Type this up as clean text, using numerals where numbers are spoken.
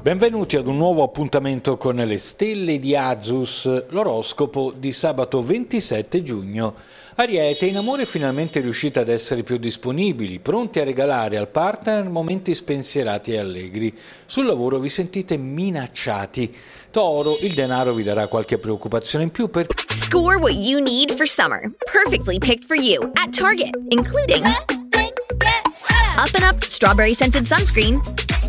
Benvenuti ad un nuovo appuntamento con le stelle di Azus, l'oroscopo di sabato 27 giugno. Ariete, in amore finalmente riuscite ad essere più disponibili, pronti a regalare al partner momenti spensierati e allegri. Sul lavoro vi sentite minacciati. Toro, il denaro vi darà qualche preoccupazione in più per... Score what you need for summer. Perfectly picked for you at Target, including Up & Up Strawberry Scented Sunscreen,